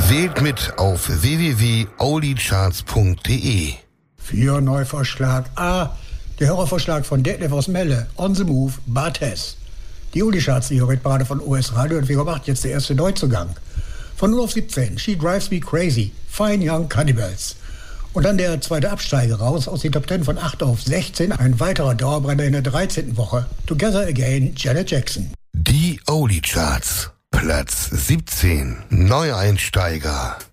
Wählt mit auf www.oldicharts.de. Für Neuvorschlag A. Der Hörervorschlag von Detlef aus Melle. On the Move, Barthes. Die Oldie-Charts, die Hörerparade von OS Radio und wie gemacht, jetzt der erste Neuzugang. Von 0 auf 17, She Drives Me Crazy, Fine Young Cannibals. Und dann der zweite Absteiger raus aus den Top 10 von 8 auf 16, ein weiterer Dauerbrenner in der 13. Woche. Together Again, Janet Jackson. Die Oldie Charts, Platz 17, Neueinsteiger.